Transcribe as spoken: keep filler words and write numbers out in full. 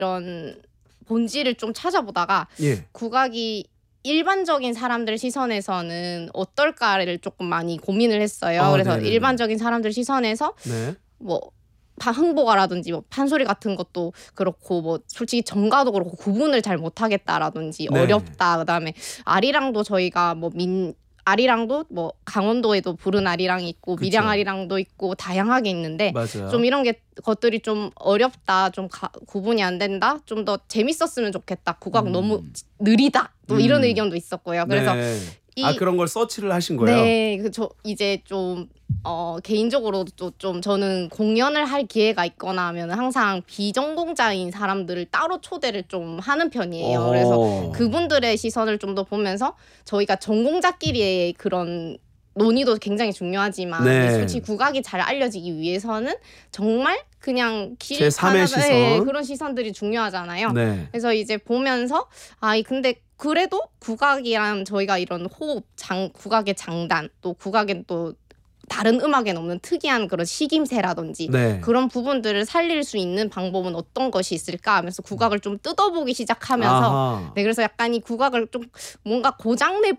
이런 본질을 좀 찾아보다가 예. 국악이 일반적인 사람들 시선에서는 어떨까를 조금 많이 고민을 했어요. 아, 그래서 네네네. 일반적인 사람들 시선에서 네. 뭐 파- 흥보가라든지 뭐 판소리 같은 것도 그렇고 뭐 솔직히 정가도 그렇고 구분을 잘 못하겠다라든지 네. 어렵다. 그다음에 아리랑도 저희가 뭐 민 아리랑도 뭐 강원도에도 부른 아리랑이 있고 그쵸. 밀양 아리랑도 있고 다양하게 있는데 맞아요. 좀 이런 게 것들이 좀 어렵다, 좀 가, 구분이 안 된다, 좀 더 재밌었으면 좋겠다, 국악 음. 너무 느리다, 또 이런 음. 의견도 있었고요. 그래서 네. 이 아 그런 걸 서치를 하신 거예요? 네, 그 저 이제 좀 어, 개인적으로도 좀 저는 공연을 할 기회가 있거나 하면 항상 비전공자인 사람들을 따로 초대를 좀 하는 편이에요. 어허. 그래서 그분들의 시선을 좀 더 보면서 저희가 전공자끼리의 그런 논의도 굉장히 중요하지만 네. 솔직히 국악이 잘 알려지기 위해서는 정말 그냥 길 제삼의 가다가 예, 시선. 그런 시선들이 중요하잖아요. 네. 그래서 이제 보면서 아 근데 그래도 국악이란 저희가 이런 호흡, 장, 국악의 장단, 또 국악엔 또 다른 음악엔 없는 특이한 그런 식임새라든지 네. 그런 부분들을 살릴 수 있는 방법은 어떤 것이 있을까 하면서 국악을 좀 뜯어보기 시작하면서 아하. 네, 그래서 약간 이 국악을 좀 뭔가 고장내